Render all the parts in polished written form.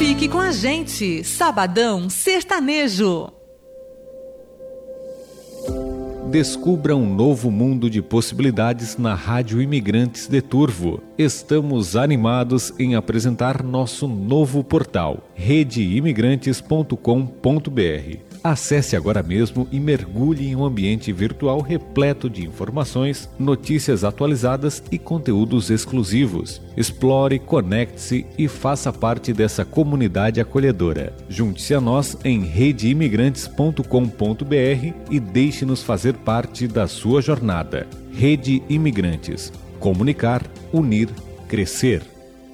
Fique com a gente, Sabadão Sertanejo. Descubra um novo mundo de possibilidades na Rádio Imigrantes de Turvo. Estamos animados em apresentar nosso novo portal, redeimigrantes.com.br. Acesse agora mesmo e mergulhe em um ambiente virtual repleto de informações, notícias atualizadas e conteúdos exclusivos. Explore, conecte-se e faça parte dessa comunidade acolhedora. Junte-se a nós em redeimigrantes.com.br e deixe-nos fazer parte da sua jornada. Rede Imigrantes. Comunicar, unir, crescer.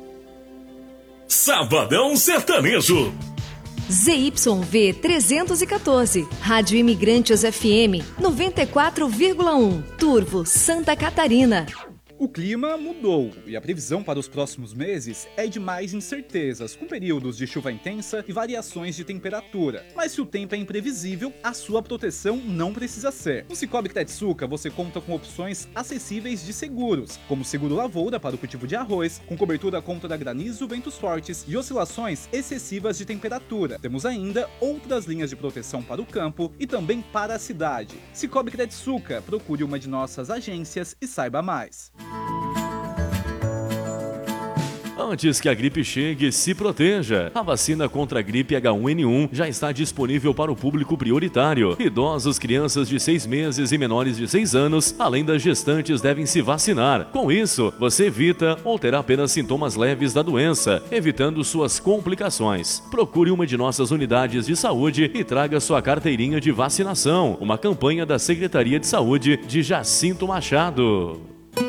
Sabadão Sertanejo. ZYV 314, Rádio Imigrantes FM 94,1, Turvo, Santa Catarina. O clima mudou e a previsão para os próximos meses é de mais incertezas, com períodos de chuva intensa e variações de temperatura. Mas se o tempo é imprevisível, a sua proteção não precisa ser. No Cicobi Credsuca você conta com opções acessíveis de seguros, como seguro lavoura para o cultivo de arroz, com cobertura contra granizo, ventos fortes e oscilações excessivas de temperatura. Temos ainda outras linhas de proteção para o campo e também para a cidade. Cicobi Credsuca, procure uma de nossas agências e saiba mais. Antes que a gripe chegue, se proteja. A vacina contra a gripe H1N1 já está disponível para o público prioritário. Idosos, crianças de 6 meses e menores de 6 anos, além das gestantes, devem se vacinar. Com isso, você evita ou terá apenas sintomas leves da doença, evitando suas complicações. Procure uma de nossas unidades de saúde e traga sua carteirinha de vacinação. Uma campanha da Secretaria de Saúde de Jacinto Machado.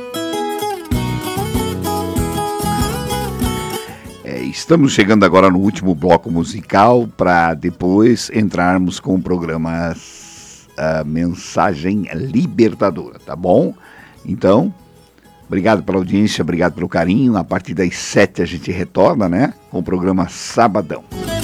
Estamos chegando agora no último bloco musical para depois entrarmos com o programa Mensagem Libertadora, tá bom? Então, obrigado pela audiência, obrigado pelo carinho. A partir das 7 a gente retorna, né? Com o programa Sabadão.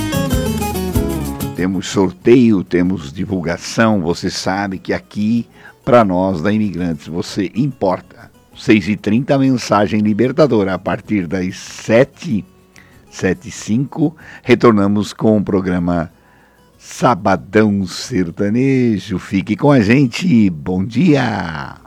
Temos sorteio, temos divulgação. Você sabe que aqui, para nós da Imigrantes, você importa. 6h30, Mensagem Libertadora. A partir das 7h05, retornamos com o programa Sabadão Sertanejo. Fique com a gente. Bom dia!